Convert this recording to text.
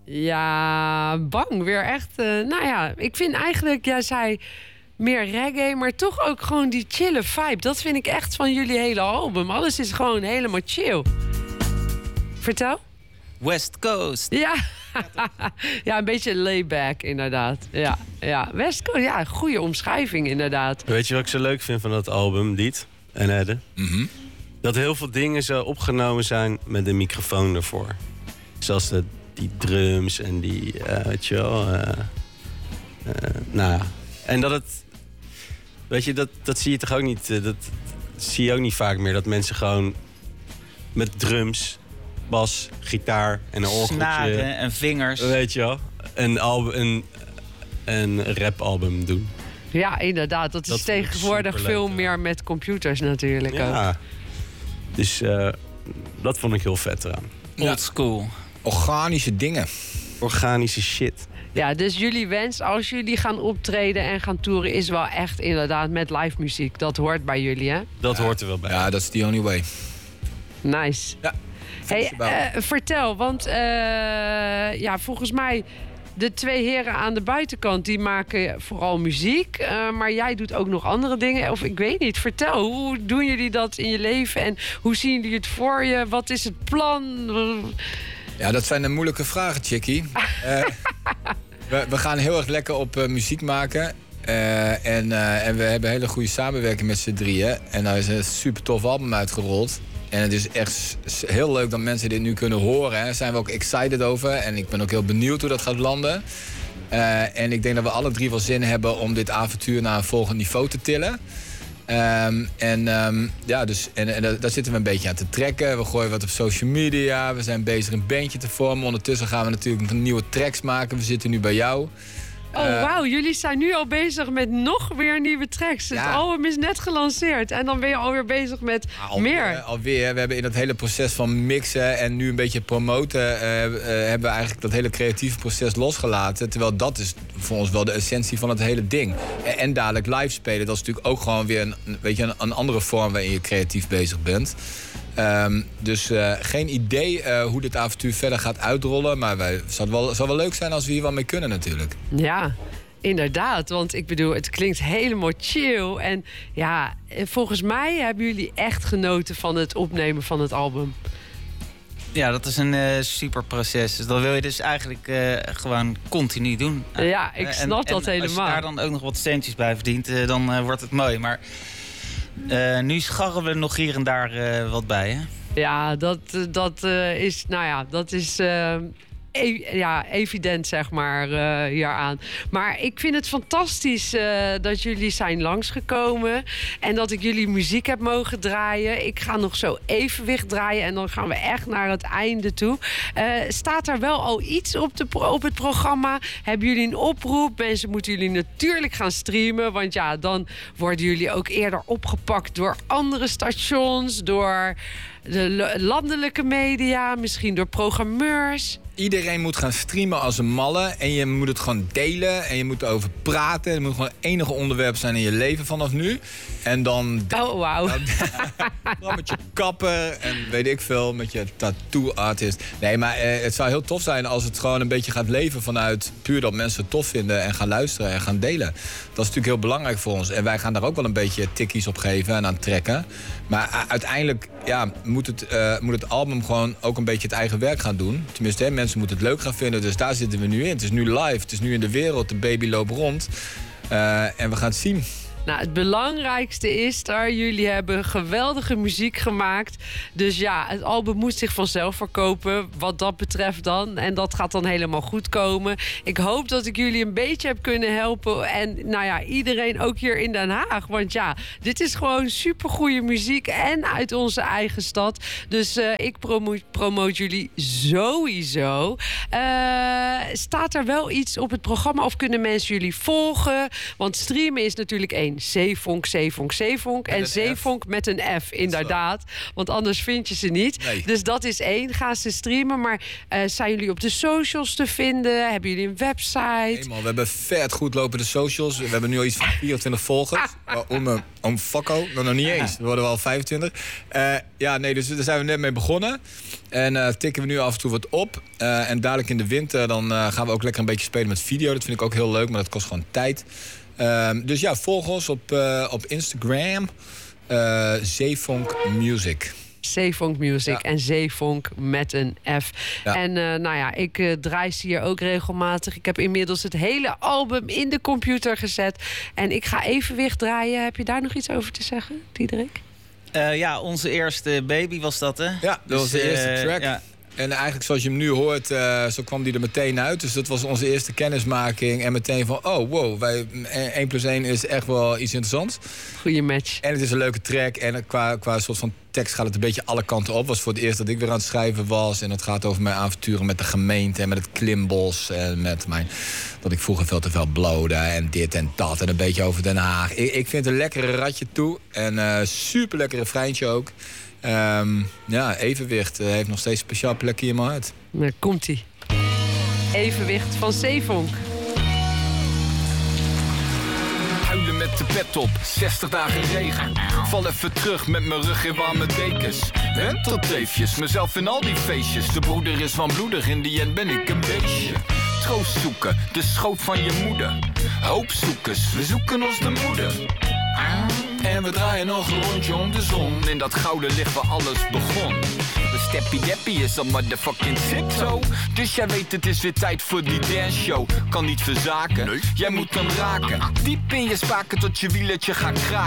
Ja, bang. Weer echt. Nou ja, ik vind eigenlijk, jij zei meer reggae, maar toch ook gewoon die chille vibe. Dat vind ik echt van jullie hele album. Alles is gewoon helemaal chill. Vertel. West Coast. Ja, ja, een beetje layback inderdaad. Ja. West Coast, ja, goede omschrijving inderdaad. Weet je wat ik zo leuk vind van dat album, Diet en Edde? Mm-hmm. Dat heel veel dingen zo opgenomen zijn met een microfoon ervoor. Zoals die drums en die, weet je wel. Nou ja. En dat het, weet je, dat zie je toch ook niet. Dat zie je ook niet vaak meer. Dat mensen gewoon met drums, bas, gitaar en een orgeltje. Snaren en vingers. Weet je wel. Een rapalbum doen. Ja, inderdaad. Dat is tegenwoordig veel meer met computers natuurlijk ook. Ja. Dus dat vond ik heel vet eraan. Old school. Organische dingen. Organische shit. Ja, dus jullie wens als jullie gaan optreden en gaan toeren is wel echt inderdaad met live muziek. Dat hoort bij jullie, hè? Dat hoort er wel bij. Ja, dat is the only way. Nice. Ja. Hey, vertel, want ja, volgens mij de twee heren aan de buitenkant die maken vooral muziek, maar jij doet ook nog andere dingen. Of ik weet niet. Vertel, hoe doen jullie dat in je leven en hoe zien jullie het voor je? Wat is het plan? Ja, dat zijn de moeilijke vragen, Chickie. We gaan heel erg lekker op muziek maken. En we hebben hele goede samenwerking met z'n drieën. En daar is een super tof album uitgerold. En het is echt heel leuk dat mensen dit nu kunnen horen. Daar zijn we ook excited over. En ik ben ook heel benieuwd hoe dat gaat landen. En ik denk dat we alle drie wel zin hebben om dit avontuur naar een volgend niveau te tillen. Ja, dus daar zitten we een beetje aan te trekken. We gooien wat op social media. We zijn bezig een bandje te vormen. Ondertussen gaan we natuurlijk nieuwe tracks maken. We zitten nu bij jou. Oh, wauw. Jullie zijn nu al bezig met nog weer nieuwe tracks. Het album is net gelanceerd. En dan ben je alweer bezig met meer. Alweer. We hebben in dat hele proces van mixen en nu een beetje promoten, hebben we eigenlijk dat hele creatieve proces losgelaten. Terwijl dat is voor ons wel de essentie van het hele ding. En dadelijk live spelen, dat is natuurlijk ook gewoon weer een andere vorm waarin je creatief bezig bent. Dus geen idee hoe dit avontuur verder gaat uitrollen. Maar het zal wel leuk zijn als we hier wel mee kunnen natuurlijk. Ja, inderdaad. Want ik bedoel, het klinkt helemaal chill. En ja, volgens mij hebben jullie echt genoten van het opnemen van het album. Ja, dat is een super proces. Dus dat wil je dus eigenlijk gewoon continu doen. Ja, ik snap dat helemaal. Als je daar dan ook nog wat centjes bij verdient, dan wordt het mooi. Maar nu scharren we nog hier en daar wat bij, hè? Ja, dat is, nou ja, dat is evident, zeg maar, hieraan. Maar ik vind het fantastisch dat jullie zijn langsgekomen en dat ik jullie muziek heb mogen draaien. Ik ga nog zo Evenwicht draaien en dan gaan we echt naar het einde toe. Staat er wel al iets op het programma? Hebben jullie een oproep? Mensen moeten jullie natuurlijk gaan streamen, want ja, dan worden jullie ook eerder opgepakt door andere stations, door de landelijke media, misschien door programmeurs. Iedereen moet gaan streamen als een malle. En je moet het gewoon delen. En je moet erover praten. Het moet gewoon het enige onderwerp zijn in je leven vanaf nu. En dan... Oh, wauw. Dan met je kapper en weet ik veel, met je tattoo-artist. Nee, maar het zou heel tof zijn als het gewoon een beetje gaat leven vanuit puur dat mensen het tof vinden en gaan luisteren en gaan delen. Dat is natuurlijk heel belangrijk voor ons. En wij gaan daar ook wel een beetje tikkies op geven en aan trekken. Maar uiteindelijk moet het album gewoon ook een beetje het eigen werk gaan doen. Tenminste, mensen moeten het leuk gaan vinden. Dus daar zitten we nu in. Het is nu live, het is nu in de wereld. De baby loopt rond. En we gaan het zien. Nou, het belangrijkste is dat jullie hebben geweldige muziek gemaakt. Dus ja, het album moet zich vanzelf verkopen. Wat dat betreft dan. En dat gaat dan helemaal goed komen. Ik hoop dat ik jullie een beetje heb kunnen helpen. En nou ja, iedereen ook hier in Den Haag. Want ja, dit is gewoon supergoeie muziek. En uit onze eigen stad. Dus ik promoot jullie sowieso. Staat er wel iets op het programma? Of kunnen mensen jullie volgen? Want streamen is natuurlijk één. Zeevonk. En Zeevonk met een F, inderdaad. Want anders vind je ze niet. Nee. Dus dat is 1. Ga ze streamen. Maar zijn jullie op de socials te vinden? Hebben jullie een website? Nee, man, we hebben vet goed lopende socials. We hebben nu al iets van 24 volgers. Om Fakko, nog niet eens. We worden wel 25. Dus daar zijn we net mee begonnen. En tikken we nu af en toe wat op. En dadelijk in de winter dan gaan we ook lekker een beetje spelen met video. Dat vind ik ook heel leuk, maar dat kost gewoon tijd. Dus ja, volg ons op Instagram. Zeevonk Music. Zeevonk Music en Zeevonk met een F. Ja. En ik draai ze hier ook regelmatig. Ik heb inmiddels het hele album in de computer gezet. En ik ga Evenwicht draaien. Heb je daar nog iets over te zeggen, Diederik? Onze eerste baby was dat, hè? Ja, dat was de eerste track. Ja. En eigenlijk zoals je hem nu hoort, zo kwam die er meteen uit. Dus dat was onze eerste kennismaking. En meteen van, 1 + 1 is echt wel iets interessants. Goeie match. En het is een leuke track. En qua soort van tekst gaat het een beetje alle kanten op. Het was voor het eerst dat ik weer aan het schrijven was. En het gaat over mijn avonturen met de gemeente en met het klimbos. En met dat ik vroeger veel te veel blode en dit en dat. En een beetje over Den Haag. Ik vind een lekkere ratje toe. En super lekker refreintje ook. Evenwicht heeft nog steeds een speciaal plekje in mijn hart. Nou, komt-ie. Evenwicht van Zeevonk. Huilen met de pet op, 60 dagen regen. Val even terug met mijn rug in warme dekens. Wentelteefjes, mezelf in al die feestjes. De broeder is van bloedig, in die end ben ik een beestje. Troost zoeken, de schoot van je moeder. Hoopzoekers, we zoeken ons de moeder. En we draaien nog een rondje om de zon. In dat gouden licht waar alles begon. De Steppy Deppy is een motherfucking zipzo. Dus jij weet het is weer tijd voor die dance show. Kan niet verzaken, jij moet hem raken. Diep in je spaken tot je wieletje gaat kraken.